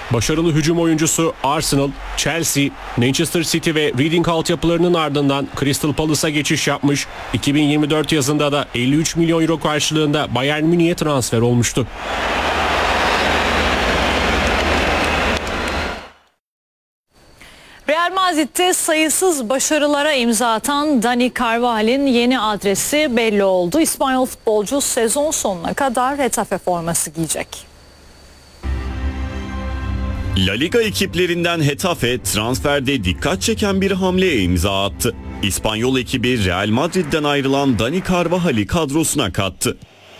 Başarılı hücum oyuncusu Arsenal, Chelsea, Manchester City ve Reading altyapılarının ardından Crystal Palace'a geçiş yapmış. 2024 yazında da 53 milyon euro karşılığında Bayern Münih'e transfer olmuştu. Real Madrid'de sayısız başarılara imza atan Dani Carvajal'in yeni adresi belli oldu. İspanyol futbolcu sezon sonuna kadar Getafe forması giyecek. La Liga ekiplerinden Getafe transferde dikkat çeken bir hamleye imza attı. İspanyol ekibi Real Madrid'den ayrılan Dani Carvajal'i kadrosuna kattı.